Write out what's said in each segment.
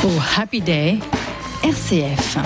Pour Happy Day, RCF.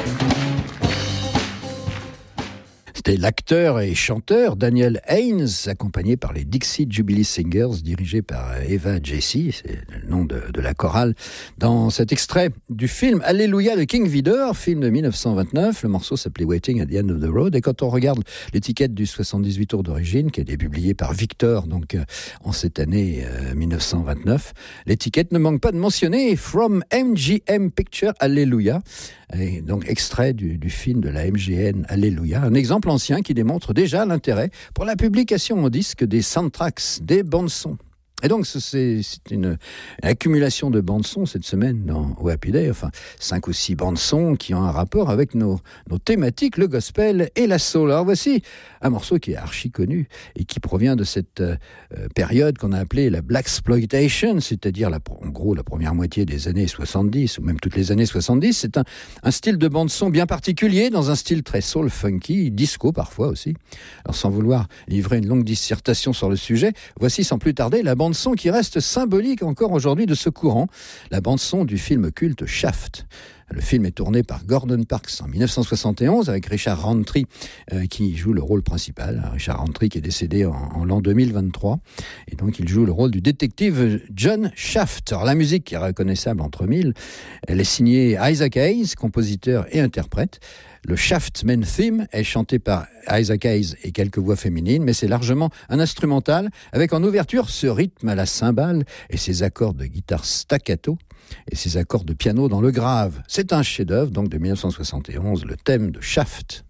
C'était l'acteur et chanteur Daniel Haynes, accompagné par les Dixie Jubilee Singers, dirigés par Eva Jessy, c'est le nom de la chorale, dans cet extrait du film Alléluia de King Vidor, film de 1929. Le morceau s'appelait Waiting at the End of the Road, et quand on regarde l'étiquette du 78 tours d'origine, qui a été publiée par Victor, donc en cette année 1929, l'étiquette ne manque pas de mentionner From MGM Picture Alléluia, et donc extrait du film de la MGN Alléluia, un exemple ancien qui démontre déjà l'intérêt pour la publication en disque des soundtracks, des bandes-sons. Et donc, c'est une accumulation de bandes-sons cette semaine dans Happy Day, enfin 5 ou 6 bandes-sons qui ont un rapport avec nos thématiques, le gospel et la soul. Alors voici un morceau qui est archi connu et qui provient de cette période qu'on a appelée la Blaxploitation, c'est-à-dire en gros la première moitié des années 70 ou même toutes les années 70. C'est un style de bande-son bien particulier, dans un style très soul, funky, disco parfois aussi. Alors sans vouloir livrer une longue dissertation sur le sujet, voici sans plus tarder la bande-son qui reste symbolique encore aujourd'hui de ce courant, la bande-son du film culte Shaft. Le film est tourné par Gordon Parks en 1971 avec Richard Roundtree qui joue le rôle principal. Richard Roundtree qui est décédé en l'an 2023. Et donc il joue le rôle du détective John Shaft. Alors la musique est reconnaissable entre mille. Elle est signée Isaac Hayes, compositeur et interprète. Le Shaft Main Theme est chanté par Isaac Hayes et quelques voix féminines, mais c'est largement un instrumental, avec en ouverture ce rythme à la cymbale et ses accords de guitare staccato et ses accords de piano dans le grave. C'est un chef-d'œuvre donc de 1971, le thème de Shaft.